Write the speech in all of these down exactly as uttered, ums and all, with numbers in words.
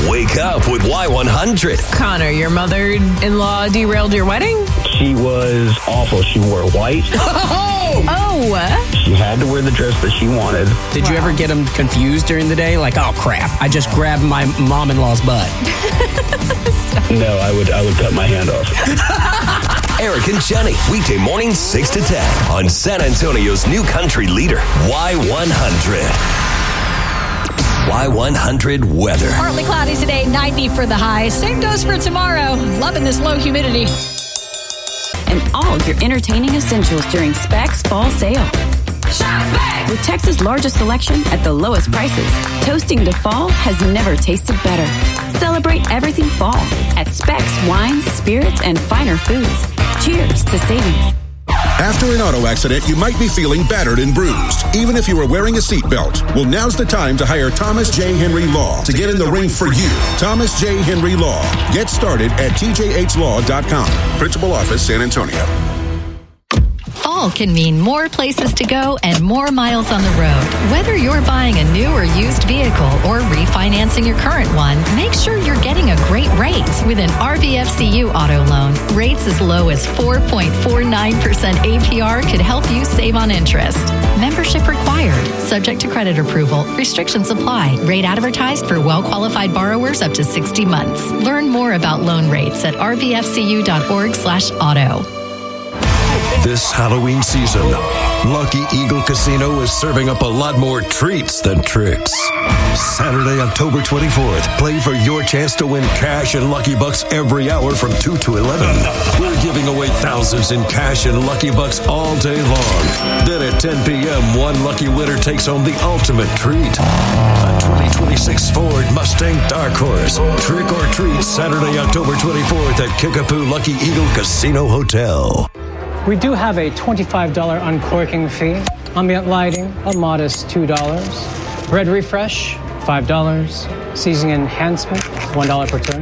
Wake up with Y one hundred. Connor, your mother-in-law derailed your wedding? She was awful. She wore white. Oh! Oh! She had to wear the dress that she wanted. Did wow. you ever get them confused during the day? Like, oh, crap, I just grabbed my mom-in-law's butt. No, I would I would cut my hand off. Eric and Jenny, weekday mornings six to ten on San Antonio's new country leader, Y one hundred. Y one hundred weather. Partly cloudy today, ninety for the high. Same goes for tomorrow. Loving this low humidity. And all your entertaining essentials during Specs Fall Sale. Shop Specs! With Texas' largest selection at the lowest prices, toasting to fall has never tasted better. Celebrate everything fall at Specs Wines, Spirits, and Finer Foods. Cheers to savings. After an auto accident, you might be feeling battered and bruised, even if you were wearing a seatbelt. Well, now's the time to hire Thomas J. Henry Law to get in the ring for you. Thomas J. Henry Law. Get started at T J H law dot com. Principal Office, San Antonio. Fall can mean more places to go and more miles on the road. Whether you're buying a new or used vehicle or refinancing your current one, make sure you're getting a great rate with an R B F C U auto loan. Rates as low as four point four nine percent A P R could help you save on interest. Membership required. Subject to credit approval. Restrictions apply. Rate advertised for well-qualified borrowers up to sixty months. Learn more about loan rates at r b f c u dot org slash auto. This Halloween season, Lucky Eagle Casino is serving up a lot more treats than tricks. Saturday, October twenty-fourth, play for your chance to win cash and Lucky Bucks every hour from two to eleven. We're giving away thousands in cash and Lucky Bucks all day long. Then at ten p.m., one lucky winner takes home the ultimate treat. A twenty twenty-six Ford Mustang Dark Horse. Trick or treat Saturday, October twenty-fourth at Kickapoo Lucky Eagle Casino Hotel. We do have a twenty-five dollars uncorking fee. Ambient lighting, a modest two dollars. Red refresh, five dollars. Seasoning enhancement, one dollar per turn.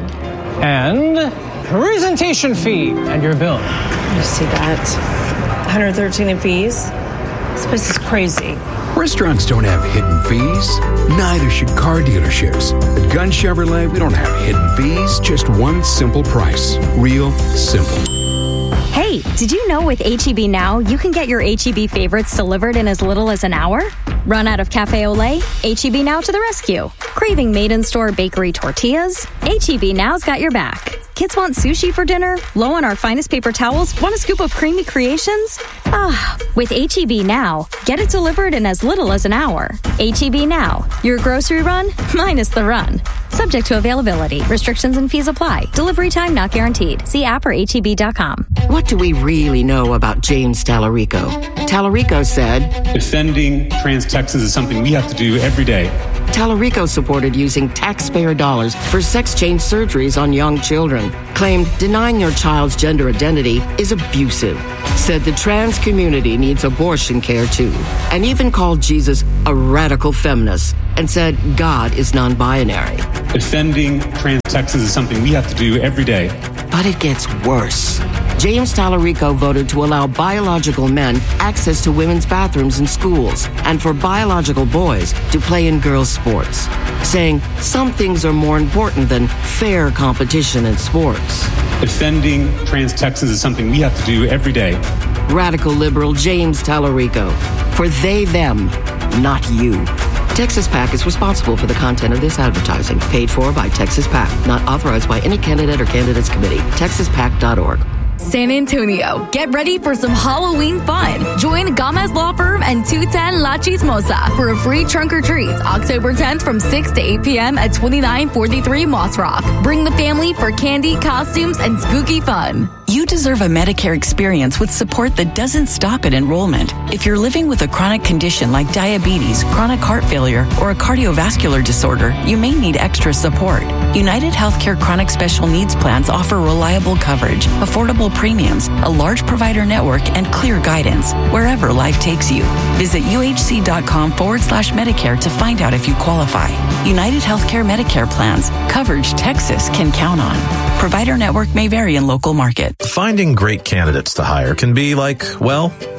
And presentation fee and your bill. You see that? one hundred thirteen in fees. This place is crazy. Restaurants don't have hidden fees. Neither should car dealerships. At Gun Chevrolet, we don't have hidden fees, just one simple price. Real simple. Hey, did you know with H E B Now, you can get your H E B favorites delivered in as little as an hour? Run out of Cafe Olé? H E B Now to the rescue. Craving made-in-store bakery tortillas? H E B Now's got your back. Kids want sushi for dinner? Low on our finest paper towels? Want a scoop of creamy creations? Ah, with H E B Now, get it delivered in as little as an hour. H E B Now, your grocery run minus the run. Subject to availability. Restrictions and fees apply. Delivery time not guaranteed. See app or H E B dot com. What do we really know about James Tallarico? Tallarico said, defending trans Texans is something we have to do every day. Tallarico supported using taxpayer dollars for sex change surgeries on young children. Claimed denying your child's gender identity is abusive. Said the trans community needs abortion care too. And even called Jesus a radical feminist. And said God is non-binary. Defending trans Texans is something we have to do every day. But it gets worse. James Tallarico voted to allow biological men access to women's bathrooms in schools and for biological boys to play in girls' sports, saying some things are more important than fair competition in sports. Defending trans Texans is something we have to do every day. Radical liberal James Tallarico. For they, them, not you. Texas PAC is responsible for the content of this advertising, paid for by Texas PAC, not authorized by any candidate or candidates committee. texas pac dot org. San Antonio, get ready for some Halloween fun. Join Gomez Law Firm and two ten La Chismosa for a free trunk or treat October tenth from six to eight p.m. at twenty-nine forty-three Moss Rock. Bring the family for candy, costumes, and spooky fun. You deserve a Medicare experience with support that doesn't stop at enrollment. If you're living with a chronic condition like diabetes, chronic heart failure, or a cardiovascular disorder, you may need extra support. United Healthcare Chronic Special Needs Plans offer reliable coverage, affordable premiums, a large provider network, and clear guidance wherever life takes you. Visit uhc.com forward slash Medicare to find out if you qualify. United Healthcare Medicare plans. Coverage Texas can count on. Provider network may vary in local market. Finding great candidates to hire can be like, well,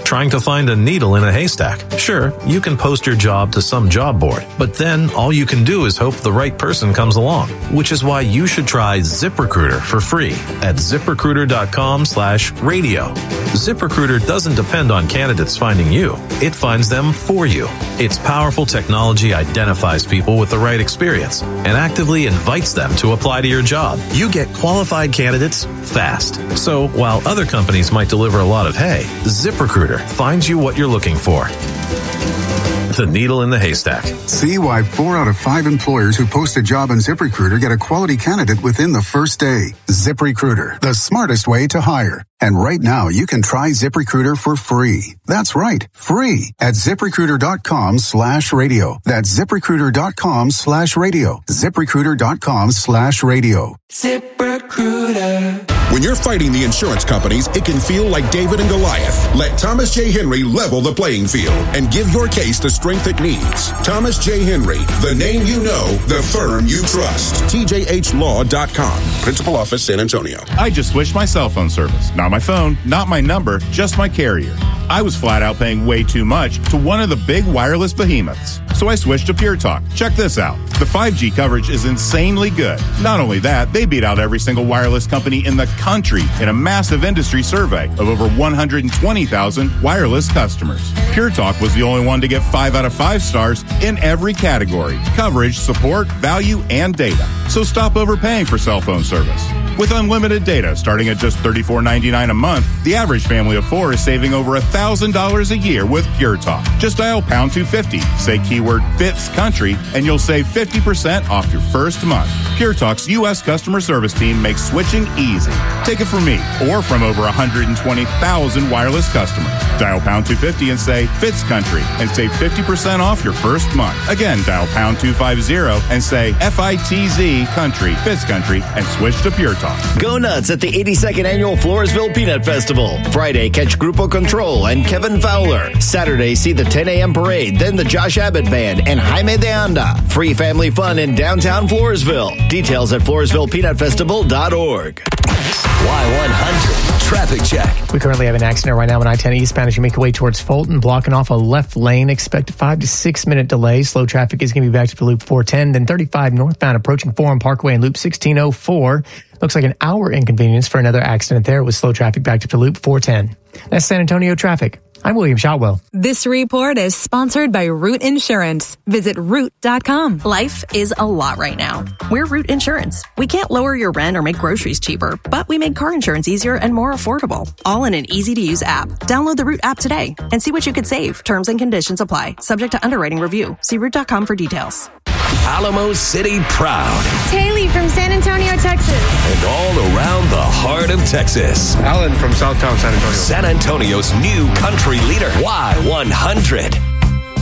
Trying to find a needle in a haystack? Sure, you can post your job to some job board, but then all you can do is hope the right person comes along, which is why you should try ZipRecruiter for free at ZipRecruiter.com slash radio. ZipRecruiter doesn't depend on candidates finding you. It finds them for you. Its powerful technology identifies people with the right experience and actively invites them to apply to your job. You get qualified candidates fast. So while other companies might deliver a lot of hay, ZipRecruiter finds you what you're looking for. The needle in the haystack. See why four out of five employers who post a job on ZipRecruiter get a quality candidate within the first day. ZipRecruiter, the smartest way to hire. And right now, you can try ZipRecruiter for free. That's right, free at ZipRecruiter.com slash radio. That's ZipRecruiter.com slash radio. ZipRecruiter.com slash radio. ZipRecruiter. When you're fighting the insurance companies, it can feel like David and Goliath. Let Thomas J. Henry level the playing field and give your case the strength it needs. Thomas J. Henry, the name you know, the firm you trust. T J H law dot com. Principal Office, San Antonio. I just switched my cell phone service. Not my phone, not my number, just my carrier. I was flat out paying way too much to one of the big wireless behemoths. So I switched to Pure Talk. Check this out. The five G coverage is insanely good. Not only that, they beat out every single wireless company in the country in a massive industry survey of over one hundred twenty thousand wireless customers. Pure Talk was the only one to get five out of five stars in every category: coverage, support, value, and data. So stop overpaying for cell phone service. With unlimited data starting at just thirty-four ninety-nine a month, the average family of four is saving over one thousand dollars a year with Pure Talk. Just dial pound two fifty, say keyword fits country, and you'll save fifty percent off your first month. Pure Talk's U S customer service team makes switching easy. Take it from me or from over one hundred twenty thousand wireless customers. Dial pound two fifty and say fits country and save fifty percent off your first month. Again, dial pound two fifty and say F I T Z country, fits country, and switch to Pure Talk. Go nuts at the eighty-second Annual Floresville Peanut Festival. Friday, catch Grupo Control and Kevin Fowler. Saturday, see the ten a.m. parade, then the Josh Abbott Band and Jaime de Anda. Free family fun in downtown Floresville. Details at floresville peanut festival dot org. Y one hundred Traffic Check. We currently have an accident right now on I ten eastbound as you make your way towards Fulton, blocking off a left lane. Expect a five to six minute delay. Slow traffic is going to be back to Loop four ten, then thirty-five northbound approaching Forum Parkway and Loop sixteen oh four. Looks like an hour inconvenience for another accident there with slow traffic back to Loop four ten. That's San Antonio traffic. I'm William Shotwell. This report is sponsored by Root Insurance. Visit root dot com. Life is a lot right now. We're Root Insurance. We can't lower your rent or make groceries cheaper, but we make car insurance easier and more affordable. All in an easy-to-use app. Download the Root app today and see what you could save. Terms and conditions apply. Subject to underwriting review. See root dot com for details. Alamo City proud. Haley from San Antonio, Texas. And all around the heart of Texas. Alan from Southtown San Antonio. San Antonio's new country leader, Y one hundred.